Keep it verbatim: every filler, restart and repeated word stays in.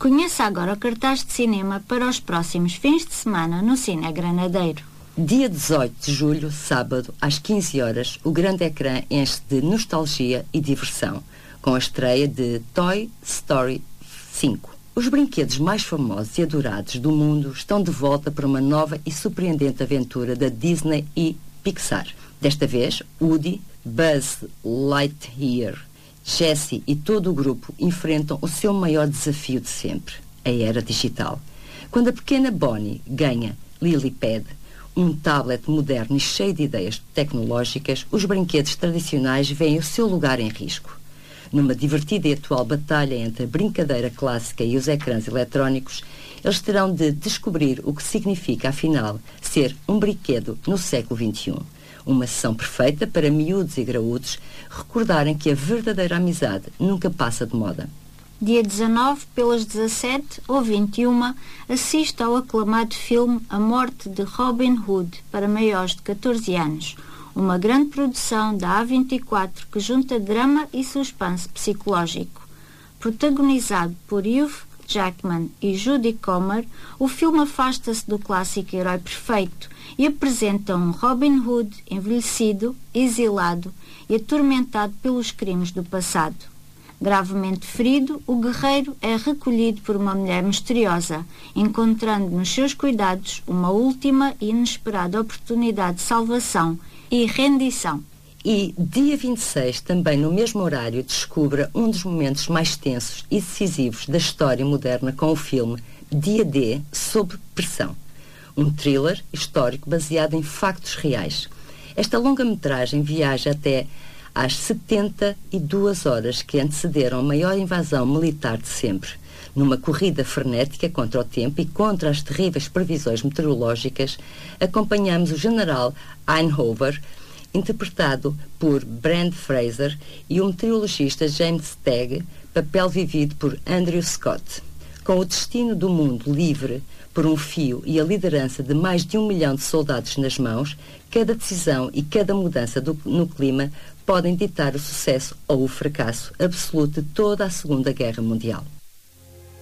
Conheça agora o cartaz de cinema para os próximos fins de semana no Cine Granadeiro. Dia dezoito de julho, sábado, às quinze horas, o grande ecrã enche de nostalgia e diversão, com a estreia de Toy Story cinco. Os brinquedos mais famosos e adorados do mundo estão de volta para uma nova e surpreendente aventura da Disney e Pixar. Desta vez, Woody, Buzz Lightyear, Jessie e todo o grupo enfrentam o seu maior desafio de sempre, a era digital. Quando a pequena Bonnie ganha Lilypad, um tablet moderno e cheio de ideias tecnológicas, os brinquedos tradicionais veem o seu lugar em risco. Numa divertida e atual batalha entre a brincadeira clássica e os ecrãs eletrónicos, eles terão de descobrir o que significa, afinal, ser um brinquedo no século vinte e um. Uma sessão perfeita para miúdos e graúdos recordarem que a verdadeira amizade nunca passa de moda. Dia dezanove, pelas dezassete ou vinte e uma, assista ao aclamado filme A Morte de Robin Hood para maiores de catorze anos, uma grande produção da A vinte e quatro que junta drama e suspense psicológico. Protagonizado por Hugh Jackman e Jodie Comer, o filme afasta-se do clássico herói perfeito e apresenta um Robin Hood envelhecido, exilado e atormentado pelos crimes do passado. Gravemente ferido, o guerreiro é recolhido por uma mulher misteriosa, encontrando nos seus cuidados uma última e inesperada oportunidade de salvação e rendição. E, dia vinte e seis, também no mesmo horário, descubra um dos momentos mais tensos e decisivos da história moderna com o filme Dia D, Sob Pressão, um thriller histórico baseado em factos reais. Esta longa-metragem viaja até às setenta e duas horas que antecederam a maior invasão militar de sempre. Numa corrida frenética contra o tempo e contra as terríveis previsões meteorológicas, acompanhamos o general Eisenhower, interpretado por Brendan Fraser, e o meteorologista James Stagg, papel vivido por Andrew Scott. Com o destino do mundo livre por um fio e a liderança de mais de um milhão de soldados nas mãos, cada decisão e cada mudança do, no clima podem ditar o sucesso ou o fracasso absoluto de toda a Segunda Guerra Mundial.